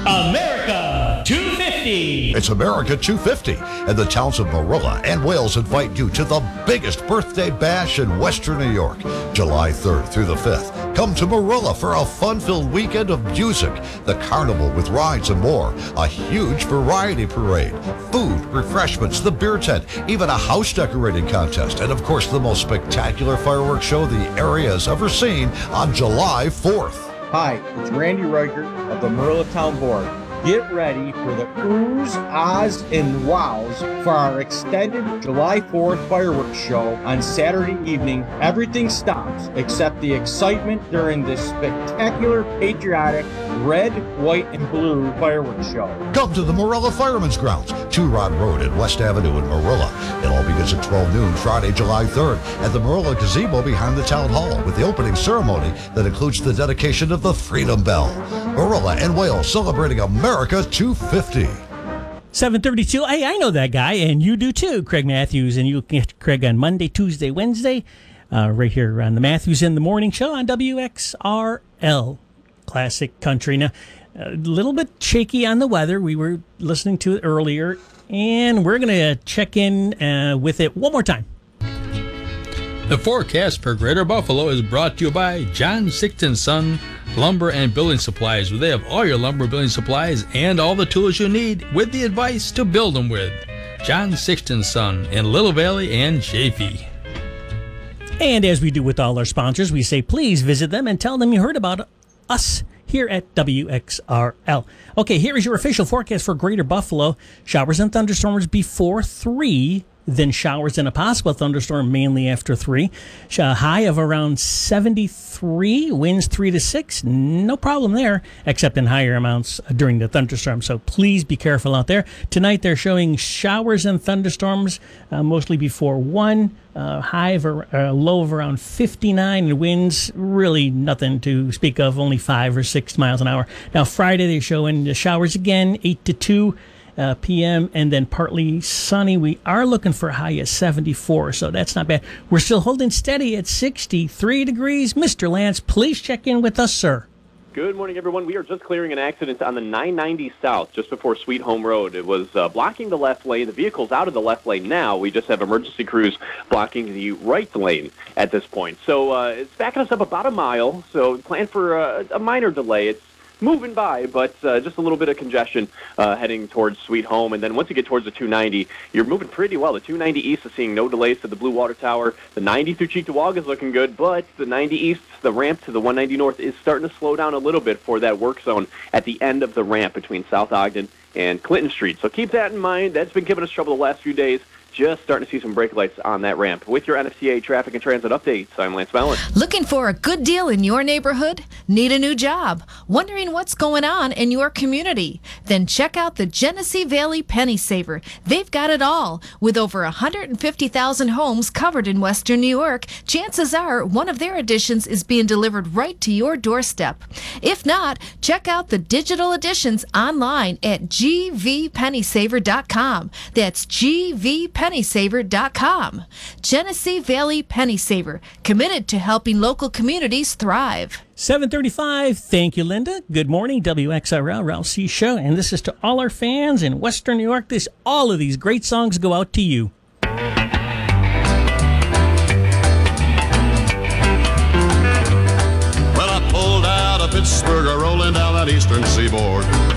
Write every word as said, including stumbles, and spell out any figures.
America two fifty. It's America two fifty, and the towns of Marilla and Wales invite you to the biggest birthday bash in Western New York, July third through the fifth. Come to Marilla for a fun-filled weekend of music, the carnival with rides and more, a huge variety parade, food, refreshments, the beer tent, even a house decorating contest, and of course the most spectacular fireworks show the area has ever seen on July fourth. Hi, it's Randy Reichert of the Marilla Town Board. Get ready for the oohs, ahs, and wows for our extended July fourth fireworks show on Saturday evening. Everything stops except the excitement during this spectacular, patriotic, red, white, and blue fireworks show. Come to the Marilla Firemen's Grounds, Two Rod Road and West Avenue in Marilla. It all begins at twelve noon Friday, July third at the Marilla Gazebo behind the Town Hall with the opening ceremony that includes the dedication of the Freedom Bell. Marilla and Wales celebrating America two fifty. seven thirty-two. Hey, I know that guy, and you do too, Craig Matthews. And you can get Craig on Monday, Tuesday, Wednesday, uh, right here on the Matthews in the Morning Show on W X R L. Classic country. Now, a little bit shaky on the weather. We were listening to it earlier, and we're going to check in uh, with it one more time. The forecast for Greater Buffalo is brought to you by John Sixton Son Lumber and Building Supplies, where they have all your lumber building supplies and all the tools you need with the advice to build them with. John Sixton Son in Little Valley and Chaffee. And as we do with all our sponsors, we say please visit them and tell them you heard about us here at W X R L. Okay, here is your official forecast for Greater Buffalo. Showers and thunderstorms before three, then showers and a possible thunderstorm mainly after three. A high of around seventy-three, winds three to six. No problem there, except in higher amounts during the thunderstorm. So please be careful out there. Tonight they're showing showers and thunderstorms uh, mostly before one. Uh, high of a uh, low of around fifty-nine, and winds really nothing to speak of, only five or six miles an hour. Now Friday they're showing the showers again, eight to two. Uh, p m and then partly sunny. We are looking for a high at seventy-four, so that's not bad. We're still holding steady at sixty-three degrees. Mister Lance, please check in with us, sir. Good morning, everyone. We are just clearing an accident on the nine ninety South, just before Sweet Home Road. It was uh, blocking the left lane. The vehicle's out of the left lane now. We just have emergency crews blocking the right lane at this point. So uh, it's backing us up about a mile, so plan for uh, a minor delay. It's moving by, but uh, just a little bit of congestion uh, heading towards Sweet Home. And then once you get towards the two ninety, you're moving pretty well. The two ninety East is seeing no delays to the Blue Water Tower. The ninety through Cheektowaga is looking good, but the ninety East, the ramp to the one ninety North, is starting to slow down a little bit for that work zone at the end of the ramp between South Ogden and Clinton Street. So keep that in mind. That's been giving us trouble the last few days. Just starting to see some brake lights on that ramp. With your N F C A traffic and transit updates, I'm Lance Mellon. Looking for a good deal in your neighborhood? Need a new job? Wondering what's going on in your community? Then check out the Genesee Valley Penny Saver. They've got it all. With over one hundred fifty thousand homes covered in Western New York, chances are one of their additions is being delivered right to your doorstep. If not, check out the digital editions online at g v penny saver dot com. That's G V penny saver dot com. Genesee Valley Penny Saver, committed to helping local communities thrive. seven thirty-five. Thank you, Linda. Good morning, W X R L, Ralph C. Show. And this is to all our fans in Western New York. This, all of these great songs go out to you. Well, I pulled out of Pittsburgh, rolling down that eastern seaboard.